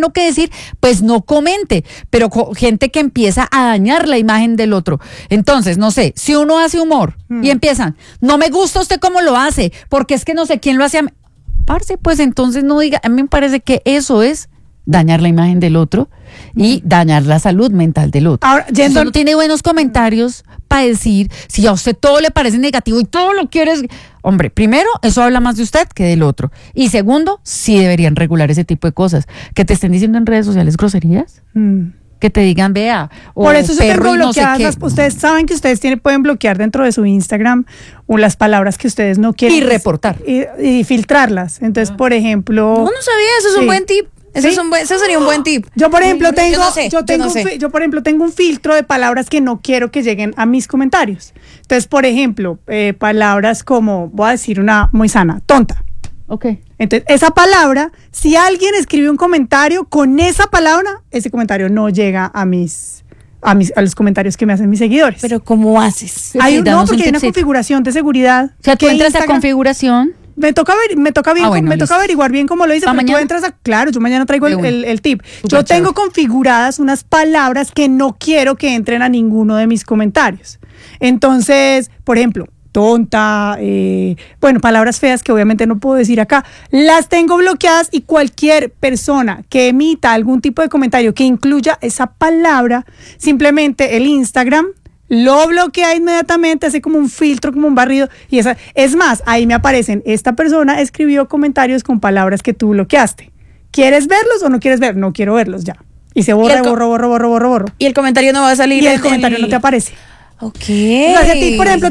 bueno que decir, pues no comente, pero gente que empieza a dañar la imagen del otro. Entonces, no sé, si uno hace humor y empiezan, no me gusta usted cómo lo hace, porque es que no sé quién lo hace a mí. Parce, pues entonces no diga, a mí me parece que eso es dañar la imagen del otro y dañar la salud mental del otro. Ahora, si usted no tiene buenos comentarios para decir, si a usted todo le parece negativo y todo lo quiere, hombre, primero, eso habla más de usted que del otro. Y segundo, sí deberían regular ese tipo de cosas. Que te estén diciendo en redes sociales groserías, que te digan, vea, o por eso se perro tengo y no sé bloqueadas. qué. Ustedes saben que ustedes pueden bloquear dentro de su Instagram las palabras que ustedes no quieren. Y reportar. Y filtrarlas. Entonces, por ejemplo... No sabía, eso es un buen tip. Eso sería un buen tip. Yo, por ejemplo, tengo un filtro de palabras que no quiero que lleguen a mis comentarios. Entonces, por ejemplo, palabras como, voy a decir una muy sana, tonta. Ok. Entonces, esa palabra, si alguien escribe un comentario con esa palabra, ese comentario no llega a los comentarios que me hacen mis seguidores. Pero ¿cómo haces? Porque hay una configuración de seguridad. O sea, tú entras a configuración. Me toca averiguar bien cómo lo hice, pero mañana? tú entras claro, yo mañana traigo el tip. Yo tengo configuradas unas palabras que no quiero que entren a ninguno de mis comentarios. Entonces, por ejemplo, tonta, palabras feas que obviamente no puedo decir acá, las tengo bloqueadas y cualquier persona que emita algún tipo de comentario que incluya esa palabra, simplemente el Instagram lo bloquea inmediatamente, hace como un filtro, como un barrido, y es más, ahí me aparecen, esta persona escribió comentarios con palabras que tú bloqueaste. ¿Quieres verlos o no quieres ver? No quiero verlos ya. Y se borra, borro. Y el comentario no va a salir. Y el comentario no te aparece. Ok. O sea, si a ti, por ejemplo,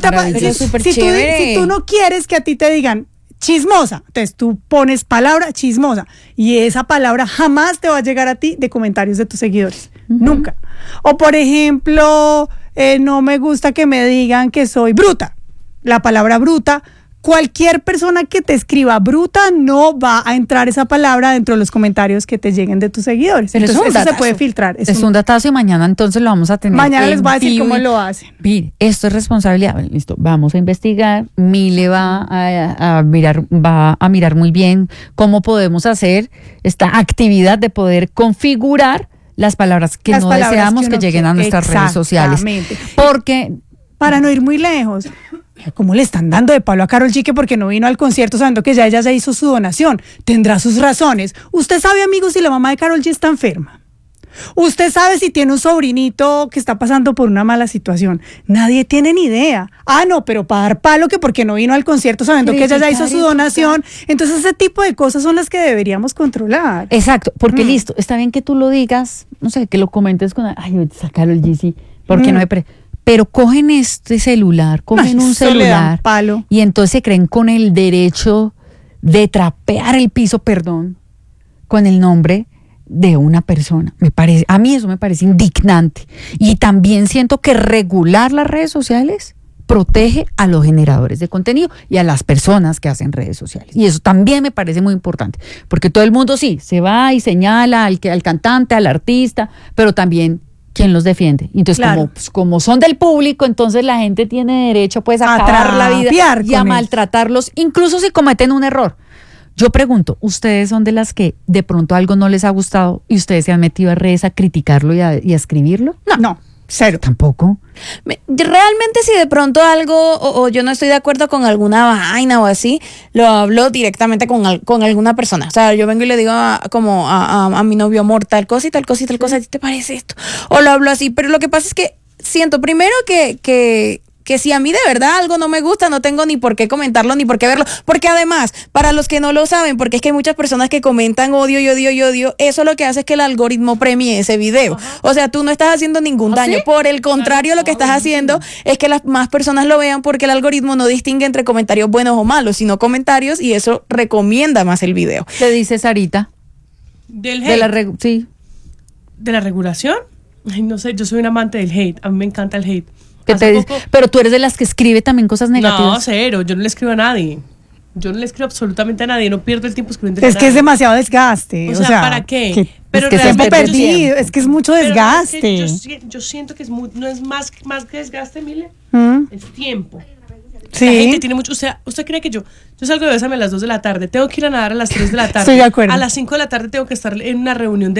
si tú no quieres que a ti te digan chismosa, entonces tú pones palabra chismosa y esa palabra jamás te va a llegar a ti de comentarios de tus seguidores. Nunca. O por ejemplo, no me gusta que me digan que soy bruta. La palabra bruta, cualquier persona que te escriba bruta no va a entrar esa palabra dentro de los comentarios que te lleguen de tus seguidores. Pero entonces eso se puede filtrar. Es un datazo y mañana entonces lo vamos a tener. Mañana les voy a decir cómo lo hacen. Mire, esto es responsabilidad. Listo, vamos a investigar. Mile va a mirar muy bien cómo podemos hacer esta actividad de poder configurar las palabras que no deseamos que lleguen a nuestras redes sociales. Porque para no ir muy lejos, ¿cómo le están dando de palo a Karol G que porque no vino al concierto sabiendo que ya ella ya hizo su donación? Tendrá sus razones. Usted sabe, amigos, si la mamá de Karol G está enferma. Usted sabe si tiene un sobrinito que está pasando por una mala situación. Nadie tiene ni idea. No, pero para dar palo que porque no vino al concierto sabiendo que ella ya hizo su donación. Entonces ese tipo de cosas son las que deberíamos controlar. Exacto, porque listo, está bien que tú lo digas, no sé, que lo comentes con, Karol G, sí, porque no hay pero cogen este celular, un celular palo. Y entonces se creen con el derecho de trapear el piso, con el nombre de una persona. A mí eso me parece indignante. Y también siento que regular las redes sociales protege a los generadores de contenido y a las personas que hacen redes sociales. Y eso también me parece muy importante, porque todo el mundo sí, se va y señala al cantante, al artista, pero también ¿quién los defiende? Entonces, claro, como son del público, entonces la gente tiene derecho pues a acabar la vida y a maltratarlos, incluso si cometen un error. Yo pregunto, ¿ustedes son de las que de pronto algo no les ha gustado y ustedes se han metido a redes a criticarlo y a escribirlo? No. Cero. Tampoco. Realmente si de pronto algo o yo no estoy de acuerdo con alguna vaina o así, lo hablo directamente con alguna persona. O sea, yo vengo y le digo a mi novio, amor, tal cosa y tal cosa y tal cosa, ¿a ti te parece esto? O lo hablo así, pero lo que pasa es que siento primero que si a mí de verdad algo no me gusta, no tengo ni por qué comentarlo, ni por qué verlo, porque además, para los que no lo saben, porque es que hay muchas personas que comentan odio, eso lo que hace es que el algoritmo premie ese video. O sea, tú no estás haciendo ningún daño, ¿sí? Por el contrario, lo que estás haciendo es que las más personas lo vean, porque el algoritmo no distingue entre comentarios buenos o malos, sino comentarios, y eso recomienda más el video. ¿Qué dice Sarita? ¿Del hate? Sí. ¿De la regulación? Ay, no sé, yo soy un amante del hate, a mí me encanta el hate. Pero tú eres de las que escribe también cosas negativas. No, cero, yo no le escribo a nadie. Yo no le escribo absolutamente a nadie, no pierdo el tiempo escribiendo. Es que es demasiado desgaste. O sea, ¿para qué? Pero es que se perdido, es que es mucho desgaste. Pero es que yo siento que no es más que desgaste, Mile, es tiempo. Sí. La gente tiene mucho, o sea, ¿usted cree que yo salgo de Bésame a las 2 de la tarde, tengo que ir a nadar a las 3 de la tarde? Estoy de acuerdo. A las 5 de la tarde tengo que estar en una reunión de